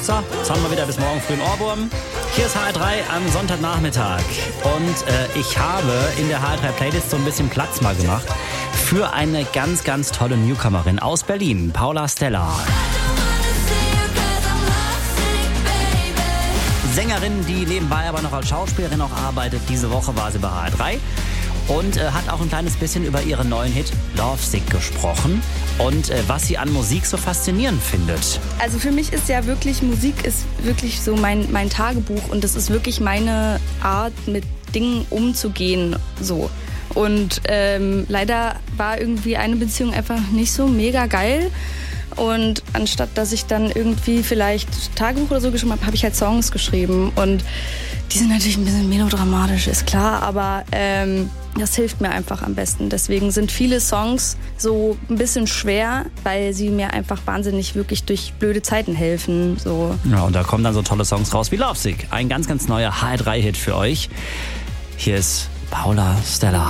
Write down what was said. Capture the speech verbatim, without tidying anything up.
So, jetzt haben wir wieder bis morgen früh einen Ohrwurm. Hier ist H R drei am Sonntagnachmittag. Und äh, ich habe in der H R drei Playlist so ein bisschen Platz mal gemacht für eine ganz, ganz tolle Newcomerin aus Berlin, Paula Stella. Sängerin, die nebenbei aber noch als Schauspielerin auch arbeitet. Diese Woche war sie bei H R drei und äh, hat auch ein kleines bisschen über ihren neuen Hit Lovesick gesprochen und äh, was sie an Musik so faszinierend findet. Also für mich ist ja wirklich, Musik ist wirklich so mein, mein Tagebuch und das ist wirklich meine Art, mit Dingen umzugehen, so. Und ähm, leider war irgendwie eine Beziehung einfach nicht so mega geil. Und anstatt, dass ich dann irgendwie vielleicht Tagebuch oder so geschrieben habe, habe ich halt Songs geschrieben. Und die sind natürlich ein bisschen melodramatisch, ist klar, aber ähm, das hilft mir einfach am besten. Deswegen sind viele Songs so ein bisschen schwer, weil sie mir einfach wahnsinnig wirklich durch blöde Zeiten helfen. So. Ja, und da kommen dann so tolle Songs raus wie Lovesick. Ein ganz, ganz neuer H R drei Hit für euch. Hier ist Paula Stella.